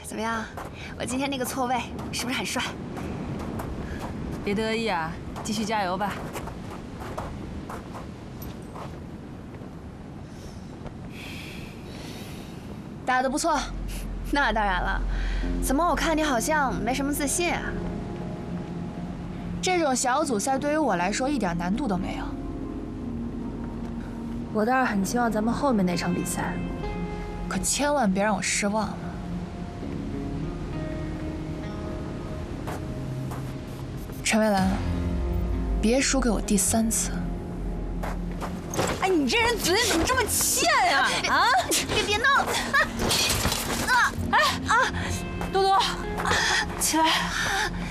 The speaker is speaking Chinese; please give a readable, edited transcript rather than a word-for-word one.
怎么样？我今天那个错位是不是很帅？ 别得意啊，继续加油吧。 打得不错。 那当然了，怎么我看你好像没什么自信啊？ 这种小组赛对于我来说一点难度都没有。 我倒是很期望咱们后面那场比赛， 可千万别让我失望了。陈蔚兰，别输给我第3次。 哎，你这人嘴怎么这么欠呀？啊！ 别闹了！ 多多，起来！